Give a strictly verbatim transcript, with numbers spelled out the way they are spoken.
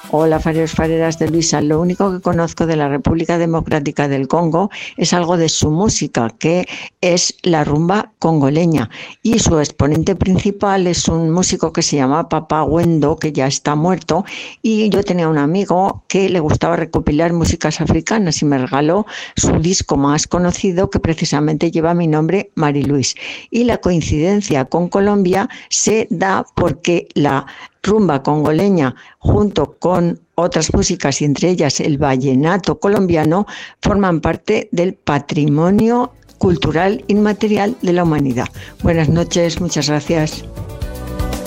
Hola, fareros, fareras de Luisa. Lo único que conozco de la República Democrática del Congo es algo de su música, que es la rumba congoleña. Y su exponente principal es un músico que se llama Papa Wendo, que ya está muerto. Y yo tenía un amigo que le gustaba recopilar músicas africanas y me regaló su disco más conocido, que precisamente lleva mi nombre, Mariluis. Y la coincidencia con Colombia se da porque la rumba congoleña, junto con otras músicas y entre ellas el vallenato colombiano, forman parte del patrimonio cultural inmaterial de la humanidad. Buenas noches, muchas gracias.